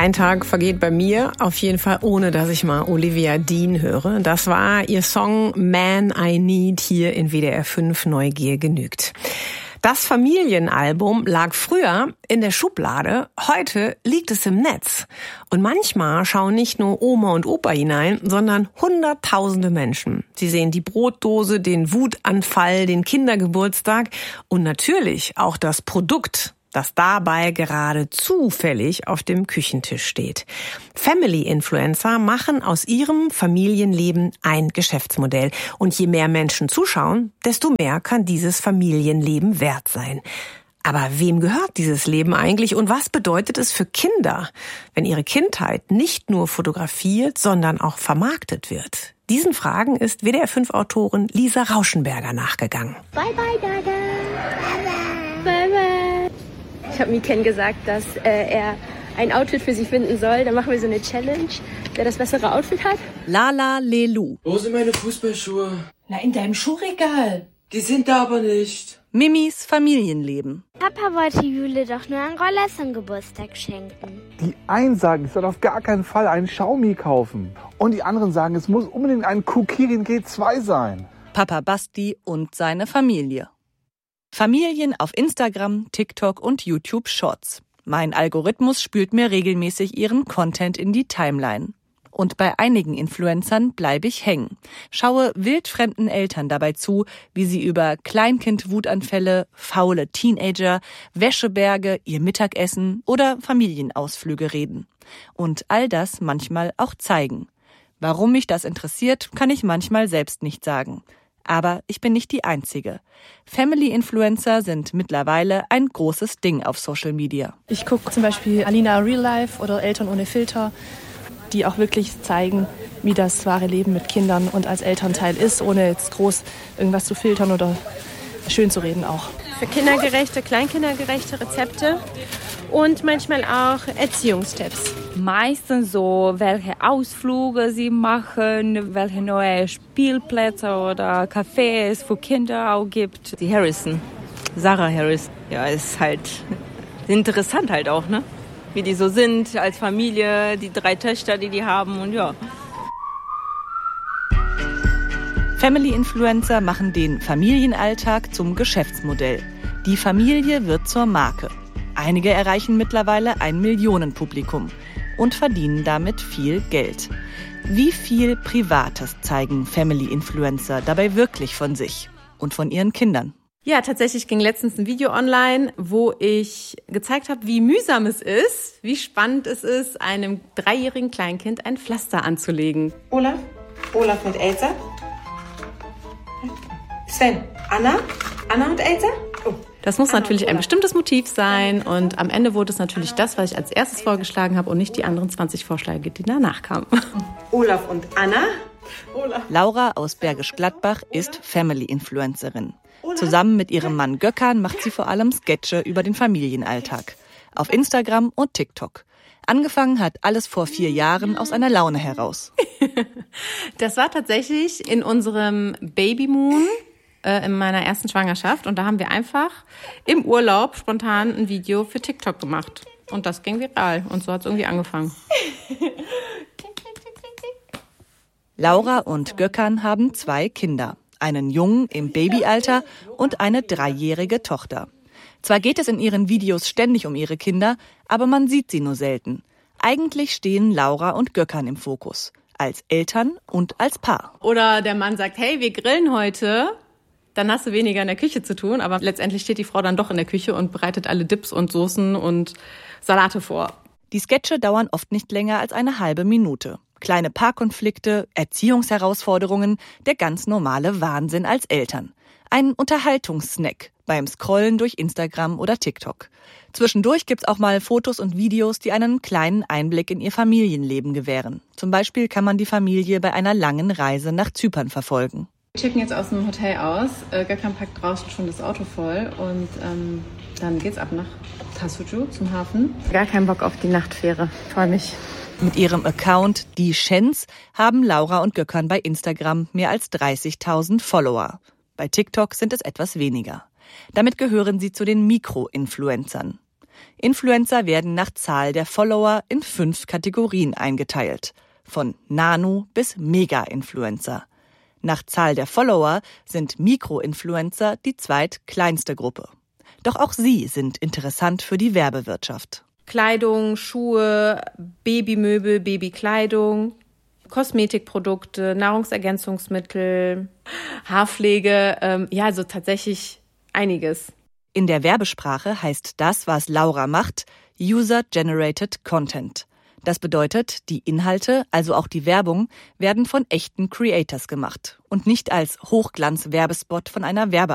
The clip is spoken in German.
Kein Tag vergeht bei mir, auf jeden Fall ohne, dass ich mal Olivia Dean höre. Das war ihr Song Man I Need hier in WDR 5 Neugier genügt. Das Familienalbum lag früher in der Schublade, heute liegt es im Netz. Und manchmal schauen nicht nur Oma und Opa hinein, sondern Hunderttausende Menschen. Sie sehen die Brotdose, den Wutanfall, den Kindergeburtstag und natürlich auch das Produkt, das dabei gerade zufällig auf dem Küchentisch steht. Family-Influencer machen aus ihrem Familienleben ein Geschäftsmodell. Und je mehr Menschen zuschauen, desto mehr kann dieses Familienleben wert sein. Aber wem gehört dieses Leben eigentlich und was bedeutet es für Kinder, wenn ihre Kindheit nicht nur fotografiert, sondern auch vermarktet wird? Diesen Fragen ist WDR-5-Autorin Lisa Rauschenberger nachgegangen. Bye bye, Dada. Bye bye. Ich habe Miken gesagt, dass er ein Outfit für sie finden soll. Dann machen wir so eine Challenge, wer das bessere Outfit hat. Lala Lelu. Wo sind meine Fußballschuhe? Na, in deinem Schuhregal. Die sind da aber nicht. Mimis Familienleben. Papa wollte Jule doch nur einen Roller zum Geburtstag schenken. Die einen sagen, ich soll auf gar keinen Fall einen Xiaomi kaufen. Und die anderen sagen, es muss unbedingt ein Kukirin G2 sein. Papa Basti und seine Familie. Familien auf Instagram, TikTok und YouTube Shorts. Mein Algorithmus spült mir regelmäßig ihren Content in die Timeline. Und bei einigen Influencern bleibe ich hängen. Schaue wildfremden Eltern dabei zu, wie sie über Kleinkind-Wutanfälle, faule Teenager, Wäscheberge, ihr Mittagessen oder Familienausflüge reden. Und all das manchmal auch zeigen. Warum mich das interessiert, kann ich manchmal selbst nicht sagen. Aber ich bin nicht die Einzige. Family-Influencer sind mittlerweile ein großes Ding auf Social Media. Ich gucke zum Beispiel Alina Real Life oder Eltern ohne Filter, die auch wirklich zeigen, wie das wahre Leben mit Kindern und als Elternteil ist, ohne jetzt groß irgendwas zu filtern oder schön zu reden auch. Für kindergerechte, kleinkindergerechte Rezepte und manchmal auch Erziehungstipps. Meistens so, welche Ausflüge sie machen, welche neue Spielplätze oder Cafés für Kinder auch gibt. Die Harrison, Sarah Harris, ja, ist halt interessant halt auch, ne? Wie die so sind als Familie, die 3 Töchter, die haben und ja. Family-Influencer machen den Familienalltag zum Geschäftsmodell. Die Familie wird zur Marke. Einige erreichen mittlerweile ein Millionenpublikum und verdienen damit viel Geld. Wie viel Privates zeigen Family-Influencer dabei wirklich von sich und von ihren Kindern? Ja, tatsächlich ging letztens ein Video online, wo ich gezeigt habe, wie mühsam es ist, wie spannend es ist, einem 3-jährigen Kleinkind ein Pflaster anzulegen. Olaf mit Elsa. Sven, Anna und Elsa. Oh. Das muss natürlich ein bestimmtes Motiv sein und am Ende wurde es natürlich das, was ich als erstes vorgeschlagen habe und nicht die anderen 20 Vorschläge, die danach kamen. Olaf und Anna. Laura aus Bergisch Gladbach ist Family-Influencerin. Zusammen mit ihrem Mann Gökhan macht sie vor allem Sketche über den Familienalltag. Auf Instagram und TikTok. Angefangen hat alles vor 4 Jahren aus einer Laune heraus. Das war tatsächlich in unserem Babymoon in meiner ersten Schwangerschaft. Und da haben wir einfach im Urlaub spontan ein Video für TikTok gemacht. Und das ging viral. Und so hat es irgendwie angefangen. Laura und Gökhan haben 2 Kinder. Einen Jungen im Babyalter und eine 3-jährige Tochter. Zwar geht es in ihren Videos ständig um ihre Kinder, aber man sieht sie nur selten. Eigentlich stehen Laura und Gökhan im Fokus. Als Eltern und als Paar. Oder der Mann sagt, hey, wir grillen heute. Dann hast du weniger in der Küche zu tun. Aber letztendlich steht die Frau dann doch in der Küche und bereitet alle Dips und Soßen und Salate vor. Die Sketche dauern oft nicht länger als eine halbe Minute. Kleine Paarkonflikte, Erziehungsherausforderungen, der ganz normale Wahnsinn als Eltern. Ein Unterhaltungssnack beim Scrollen durch Instagram oder TikTok. Zwischendurch gibt's auch mal Fotos und Videos, die einen kleinen Einblick in ihr Familienleben gewähren. Zum Beispiel kann man die Familie bei einer langen Reise nach Zypern verfolgen. Wir checken jetzt aus dem Hotel aus. Gökhan packt draußen schon das Auto voll und dann geht's ab nach Tasucu zum Hafen. Gar keinen Bock auf die Nachtfähre. Freue mich. Mit ihrem Account Die Shens haben Laura und Gökhan bei Instagram mehr als 30.000 Follower. Bei TikTok sind es etwas weniger. Damit gehören sie zu den Mikro-Influencern. Influencer werden nach Zahl der Follower in 5 Kategorien eingeteilt. Von Nano- bis Mega-Influencer. Nach Zahl der Follower sind Mikro-Influencer die zweitkleinste Gruppe. Doch auch sie sind interessant für die Werbewirtschaft. Kleidung, Schuhe, Babymöbel, Babykleidung, Kosmetikprodukte, Nahrungsergänzungsmittel, Haarpflege, also tatsächlich einiges. In der Werbesprache heißt das, was Laura macht, User-Generated Content. Das bedeutet, die Inhalte, also auch die Werbung, werden von echten Creators gemacht und nicht als Hochglanz-Werbespot von einer